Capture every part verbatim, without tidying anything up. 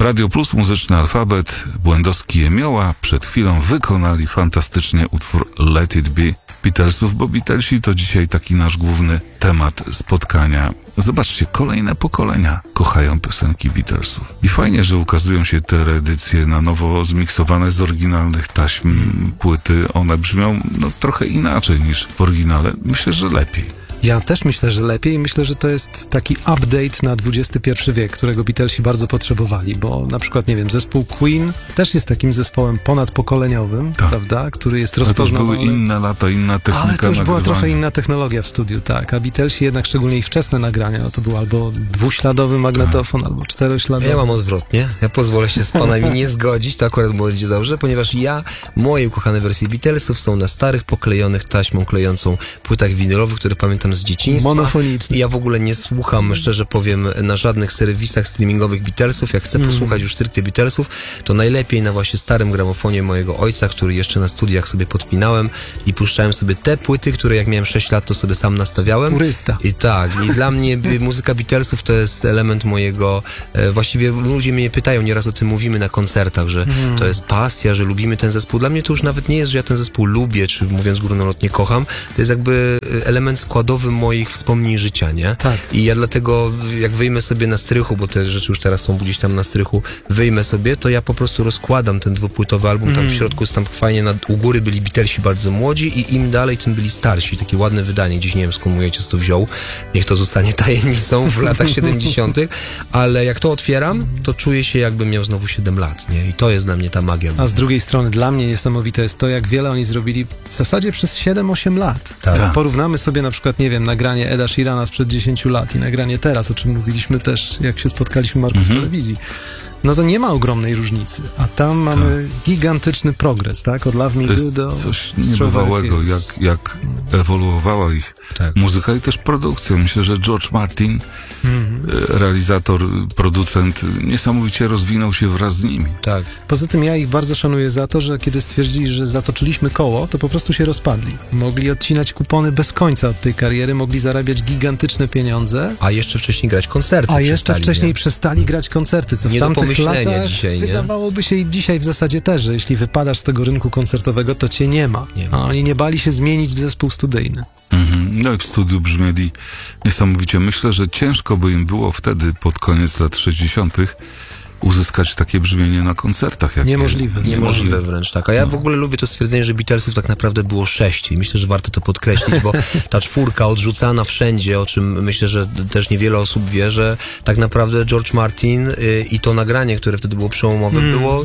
Radio Plus, Muzyczny Alfabet, Błędowski Jemioła przed chwilą wykonali fantastycznie utwór Let It Be Beatlesów, bo Beatlesi to dzisiaj taki nasz główny temat spotkania. Zobaczcie, kolejne pokolenia kochają piosenki Beatlesów. I fajnie, że ukazują się te reedycje na nowo zmiksowane z oryginalnych taśm płyty. One brzmią no, trochę inaczej niż w oryginale. Myślę, że lepiej. Ja też myślę, że lepiej i myślę, że to jest taki update na dwudziesty pierwszy wiek, którego Beatlesi bardzo potrzebowali, bo na przykład, nie wiem, zespół Queen też jest takim zespołem ponadpokoleniowym, tak, prawda, który jest rozpoznawalny. Ale to były inne lata, inna technika Ale to już nagrywania. była trochę inna technologia w studiu, tak, a Beatlesi jednak, szczególnie ich wczesne nagrania, no to był albo dwuśladowy magnetofon, tak, albo czterośladowy. Ja mam odwrotnie, ja pozwolę się z panami nie zgodzić, to akurat będzie dobrze, ponieważ ja, moje ukochane wersje Beatlesów są na starych, poklejonych taśmą klejącą płytach winylowych, które pamiętam z dzieciństwa. Monofoniczny. Ja w ogóle nie słucham, szczerze powiem, na żadnych serwisach streamingowych Beatlesów. Jak chcę mm. posłuchać już stricte Beatlesów, to najlepiej na właśnie starym gramofonie mojego ojca, który jeszcze na studiach sobie podpinałem i puszczałem sobie te płyty, które jak miałem sześć lat, to sobie sam nastawiałem. Purysta. I tak, i dla mnie muzyka Beatlesów to jest element mojego, e, właściwie ludzie mnie pytają, nieraz o tym mówimy na koncertach, że mm. to jest pasja, że lubimy ten zespół. Dla mnie to już nawet nie jest, że ja ten zespół lubię, czy mówiąc górnolotnie kocham. To jest jakby element składowy moich wspomnień życia, nie? Tak. I ja dlatego, jak wyjmę sobie na strychu, bo te rzeczy już teraz są gdzieś tam na strychu, wyjmę sobie, to ja po prostu rozkładam ten dwupłytowy album, tam mm. w środku jest tam fajnie, na, u góry byli Beatlesi bardzo młodzi i im dalej, tym byli starsi. Takie ładne wydanie, gdzieś nie wiem skąd mój ojciec to wziął, niech to zostanie tajemnicą w latach siedemdziesiątych, ale jak to otwieram, to czuję się jakbym miał znowu siedem lat, nie? I to jest dla mnie ta magia. A z drugiej strony dla mnie niesamowite jest to, jak wiele oni zrobili w zasadzie przez siedem osiem lat. Tak. Porównamy sobie na przykład, nie wiem, nagranie Eda Sheerana sprzed dziesięciu lat i nagranie teraz, o czym mówiliśmy też, jak się spotkaliśmy, Marku, w telewizji. No to nie ma ogromnej różnicy, a tam mamy tak. gigantyczny progres, tak? Od Love Me Do do... coś niebywałego, jak, jak ewoluowała ich tak. muzyka i też produkcja. Myślę, że George Martin, mm-hmm. realizator, producent, niesamowicie rozwinął się wraz z nimi. Tak. Poza tym ja ich bardzo szanuję za to, że kiedy stwierdzili, że zatoczyliśmy koło, to po prostu się rozpadli. Mogli odcinać kupony bez końca od tej kariery, mogli zarabiać gigantyczne pieniądze. A jeszcze wcześniej grać koncerty. A jeszcze wcześniej nie? przestali grać koncerty, co w nie tamtych latach dzisiaj, nie? wydawałoby się i dzisiaj w zasadzie też, że jeśli wypadasz z tego rynku koncertowego, to cię nie ma. Nie ma. A oni nie bali się zmienić w zespół studyjny. Mhm. No i w studiu brzmieli niesamowicie. Myślę, że ciężko by im było wtedy, pod koniec lat sześćdziesiątych, uzyskać takie brzmienie na koncertach. Jakie... Niemożliwe. Niemożliwe wręcz, tak. A ja no. w ogóle lubię to stwierdzenie, że Beatlesów tak naprawdę było sześć i myślę, że warto to podkreślić, bo ta czwórka odrzucana wszędzie, o czym myślę, że też niewiele osób wie, że tak naprawdę George Martin y, i to nagranie, które wtedy było przełomowe, hmm. było,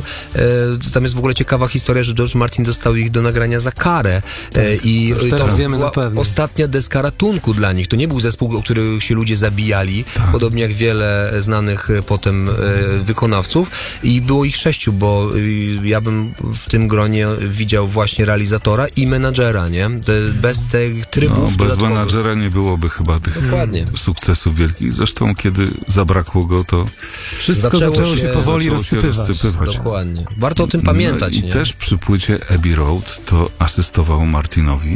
y, tam jest w ogóle ciekawa historia, że George Martin dostał ich do nagrania za karę y, i to, to wiemy była na pewno. ostatnia deska ratunku dla nich. To nie był zespół, o których się ludzie zabijali, tak. podobnie jak wiele znanych potem y, wykonawców. I było ich sześciu, bo ja bym w tym gronie widział właśnie realizatora i menadżera, nie? Bez tych trybów no, bez menadżera nie byłoby chyba tych Dokładnie. sukcesów wielkich. Zresztą kiedy zabrakło go, to wszystko zaczęło, zaczęło się powoli zaczęło rozsypywać. Się rozsypywać. Dokładnie. Warto o tym pamiętać. No i nie? też przy płycie Abbey Road to asystował Martinowi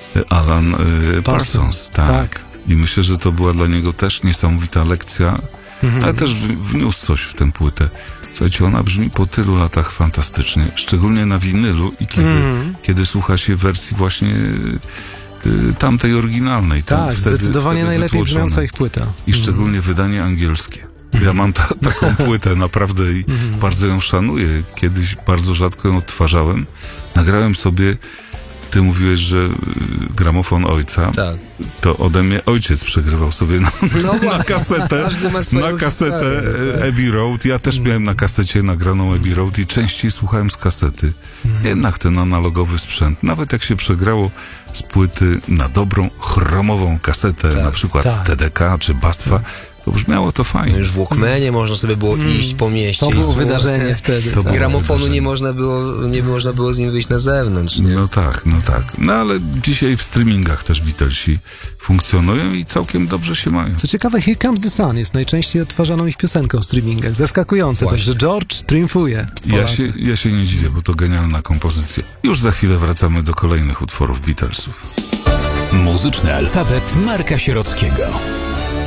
Alan y, Parsons. Tak. tak. I myślę, że to była dla niego też niesamowita lekcja, mhm. ale też wniósł coś w tę płytę. Słuchajcie, ona brzmi po tylu latach fantastycznie, szczególnie na winylu i kiedy, mm. kiedy słucha się wersji właśnie y, tamtej oryginalnej. Tak, tam, wtedy, zdecydowanie wtedy najlepiej brzmiąca ich płyta. I mm. szczególnie wydanie angielskie. Ja mam ta, taką płytę naprawdę i mm. bardzo ją szanuję. Kiedyś bardzo rzadko ją odtwarzałem. Nagrałem sobie, ty mówiłeś, że y, gramofon ojca, tak. to ode mnie ojciec przegrywał sobie na, no, na kasetę, na kasetę Abbey Road. Ja też miałem na kasecie nagraną Abbey Road i częściej słuchałem z kasety. Mm. Jednak ten analogowy sprzęt, nawet jak się przegrało z płyty na dobrą chromową kasetę, tak, na przykład tak. T D K czy Bastwa, to brzmiało to fajnie. No już w Walkmanie można sobie było mm. iść po mieście. To było i wydarzenie wtedy. To tak. Gramofonu nie można było, nie można było z nim wyjść na zewnątrz. Nie? No tak, no tak. No ale dzisiaj w streamingach też Beatlesi funkcjonują i całkiem dobrze się mają. Co ciekawe, Here Comes the Sun jest najczęściej odtwarzaną ich piosenką w streamingach. Zaskakujące, także George triumfuje. Ja się, ja się nie dziwię, bo to genialna kompozycja. Już za chwilę wracamy do kolejnych utworów Beatlesów. Muzyczny alfabet Marka Sierockiego.